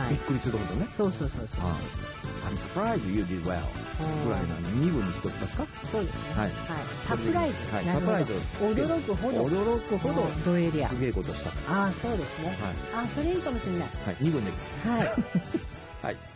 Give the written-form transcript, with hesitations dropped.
びっくりするほどね。 そうそうそうそう。 I'm surprised you did well ぐらいな2分にしておきますか。 そうですね。 はい。 サプライズ。 はい。サプライズを驚くほど。 驚くほど。 ドエリア。 すげえことした。 ああ、そうですね。はい。ああ、それいいかもしれない。 はい。2分で。 はい。 はい。